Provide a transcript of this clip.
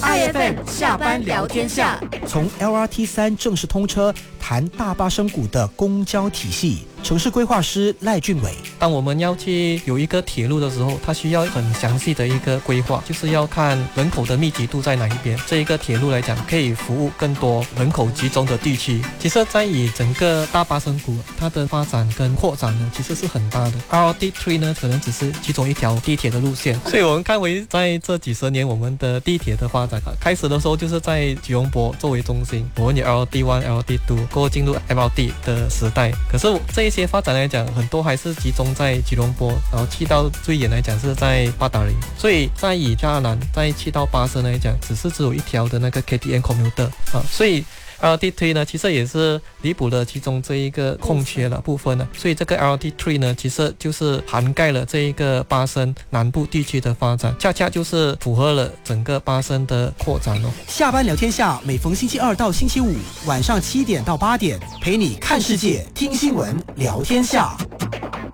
IFM 下班聊天下， 从 LRT3 正式通车谈大巴生谷的公交体系。城市规划师赖俊伟， 当我们要去有一个铁路的时候，它需要很详细的一个规划，就是要看人口的密集度在哪一边。这一个铁路来讲，可以服务更多人口集中的地区。其实在以整个大巴生谷它的发展跟扩展呢，其实是很大的。RT3 呢，可能只是其中一条地铁的路线。所以我们看回在这几十年我们的地铁的发展，开始的时候就是在吉隆坡作为中心，我们有 LRT1、LRT2，过后进入 MRT 的时代。可是这一些发展来讲，很多还是集中在吉隆坡，然后去到最远来讲是在八达岭。所以在以加拿大再去到巴生来讲，只有一条的那个 KTM commuter 所以LRT3 呢，其实也是弥补了其中这一个空缺的部分呢。所以这个 LRT3 呢，其实就是涵盖了这一个巴生南部地区的发展，恰恰就是符合了整个巴生的扩展哦。 下班聊天下，每逢星期二到星期五晚上7点到8点，陪你看世界、听新闻、聊天下。